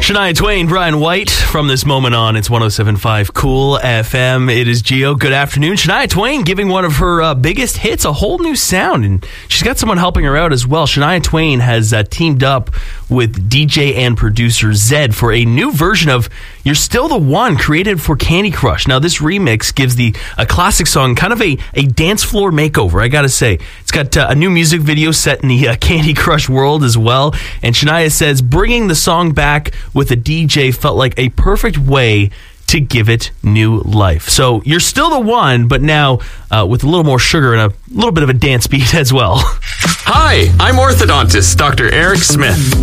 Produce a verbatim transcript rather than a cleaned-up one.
Shania Twain, Brian White. From this moment on, it's one oh seven point five Cool F M. It is Gio. Good afternoon. Shania Twain giving one of her uh, biggest hits a whole new sound, and she's got someone helping her out as well. Shania Twain has uh, teamed up with D J and producer Zedd for a new version of You're Still the One, created for Candy Crush. Now, this remix gives the a classic song kind of a, a dance floor makeover, I gotta say. It's got uh, a new music video set in the uh, Candy Crush world as well, and Shania says bringing the song back with a D J felt like a perfect way to give it new life. So You're Still the One, but now uh, with a little more sugar and a little bit of a dance beat as well. Hi, I'm orthodontist Doctor Eric Smith.